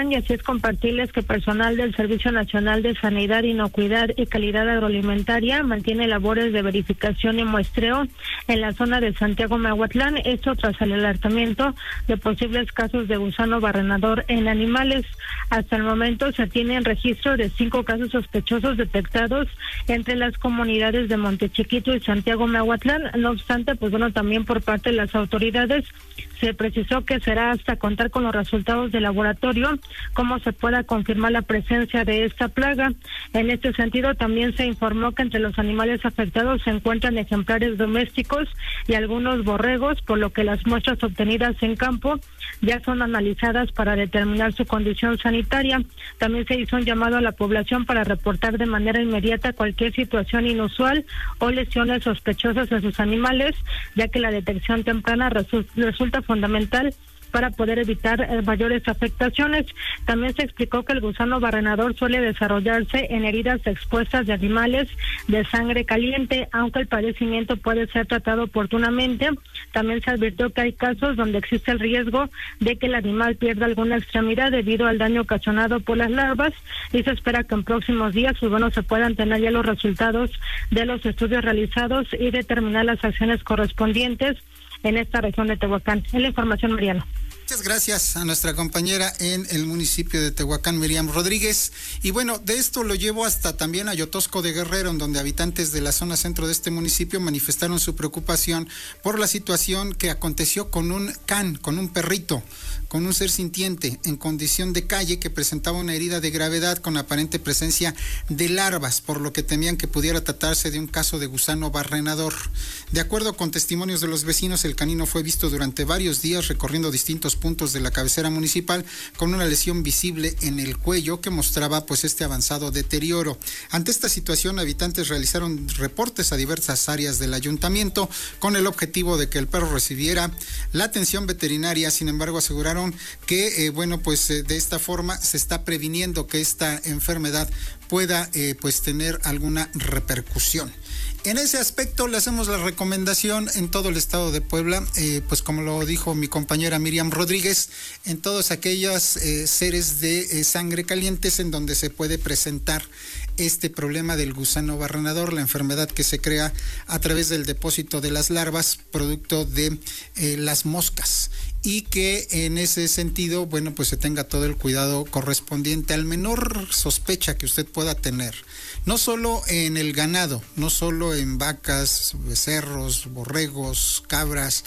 Tehuacán, y así es compartirles que personal del Servicio Nacional de Sanidad, Inocuidad y Calidad Agroalimentaria mantiene labores de verificación y muestreo en la zona de Santiago Mehuatlán, esto tras el alertamiento de posibles casos de gusano barrenador en animales. Hasta el momento se tienen registro de 5 casos sospechosos detectados entre las comunidades de Montechiquito y Santiago Mehuatlán. No obstante, pues bueno, también por parte de las autoridades se precisó que será hasta contar con los resultados de laboratorio cómo se pueda confirmar la presencia de esta plaga. En este sentido, también se informó que entre los animales afectados se encuentran ejemplares domésticos y algunos borregos, por lo que las muestras obtenidas en campo ya son analizadas para determinar su condición sanitaria. También se hizo un llamado a la población para reportar de manera inmediata cualquier situación inusual o lesiones sospechosas en sus animales, ya que la detección temprana resulta fundamental para poder evitar mayores afectaciones. También se explicó que el gusano barrenador suele desarrollarse en heridas expuestas de animales de sangre caliente, aunque el padecimiento puede ser tratado oportunamente. También se advirtió que hay casos donde existe el riesgo de que el animal pierda alguna extremidad debido al daño ocasionado por las larvas, y se espera que en próximos días se puedan tener ya los resultados de los estudios realizados y determinar las acciones correspondientes en esta región de Tehuacán. Es la información, Mariano. Muchas gracias a nuestra compañera en el municipio de Tehuacán, Miriam Rodríguez. Y bueno, de esto lo llevo hasta también a Yotosco de Guerrero, en donde habitantes de la zona centro de este municipio manifestaron su preocupación por la situación que aconteció con un perrito, con un ser sintiente en condición de calle que presentaba una herida de gravedad con aparente presencia de larvas, por lo que temían que pudiera tratarse de un caso de gusano barrenador. De acuerdo con testimonios de los vecinos, el canino fue visto durante varios días recorriendo distintos puntos de la cabecera municipal con una lesión visible en el cuello que mostraba pues este avanzado deterioro. Ante esta situación, habitantes realizaron reportes a diversas áreas del ayuntamiento con el objetivo de que el perro recibiera la atención veterinaria. Sin embargo, aseguraron que de esta forma se está previniendo que esta enfermedad pueda tener alguna repercusión. En ese aspecto le hacemos la recomendación en todo el estado de Puebla, como lo dijo mi compañera Miriam Rodríguez, en todos aquellos seres de sangre calientes en donde se puede presentar este problema del gusano barrenador, la enfermedad que se crea a través del depósito de las larvas producto de las moscas, y que en ese sentido, se tenga todo el cuidado correspondiente al menor sospecha que usted pueda tener, no solo en el ganado, no solo en vacas, becerros, borregos, cabras,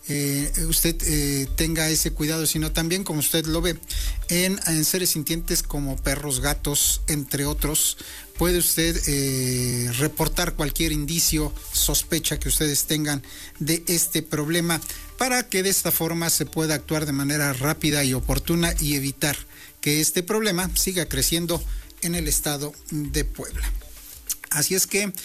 usted tenga ese cuidado, sino también, como usted lo ve, en seres sintientes como perros, gatos, entre otros. Puede usted reportar cualquier indicio, sospecha que ustedes tengan de este problema, para que de esta forma se pueda actuar de manera rápida y oportuna y evitar que este problema siga creciendo en el estado de Puebla. Así es que,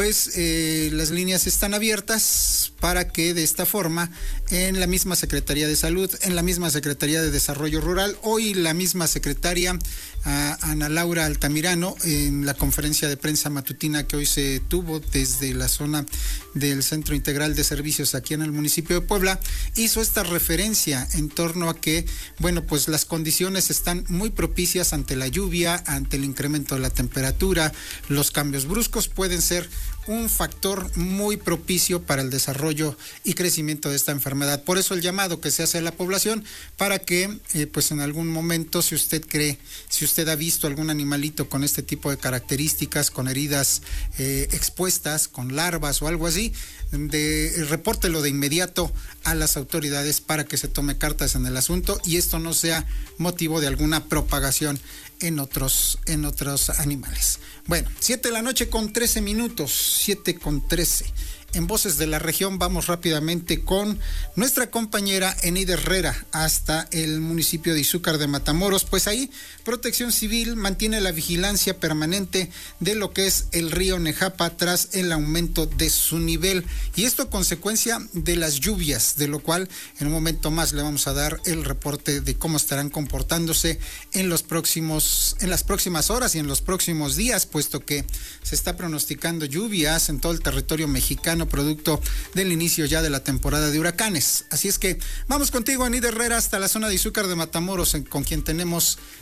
las líneas están abiertas para que de esta forma, en la misma Secretaría de Salud, en la misma Secretaría de Desarrollo Rural, hoy la misma secretaria Ana Laura Altamirano, en la conferencia de prensa matutina que hoy se tuvo desde la zona del Centro Integral de Servicios aquí en el municipio de Puebla, hizo esta referencia en torno a que, las condiciones están muy propicias ante la lluvia, ante el incremento de la temperatura. Los cambios bruscos pueden ser un factor muy propicio para el desarrollo y crecimiento de esta enfermedad. Por eso el llamado que se hace a la población para que, en algún momento, si usted ha visto algún animalito con este tipo de características, con heridas expuestas, con larvas o algo así, repórtelo de inmediato a las autoridades para que se tome cartas en el asunto y esto no sea motivo de alguna propagación en otros animales. 7:13 p.m, 7:13. En Voces de la Región vamos rápidamente con nuestra compañera Eneida Herrera hasta el municipio de Izúcar de Matamoros. Pues ahí Protección Civil mantiene la vigilancia permanente de lo que es el río Nejapa tras el aumento de su nivel. Y esto consecuencia de las lluvias, de lo cual en un momento más le vamos a dar el reporte de cómo estarán comportándose en las próximas horas y en los próximos días, puesto que se está pronosticando lluvias en todo el territorio mexicano producto del inicio ya de la temporada de huracanes. Así es que vamos contigo, Eneida Herrera, hasta la zona de Izúcar de Matamoros, con quien tenemos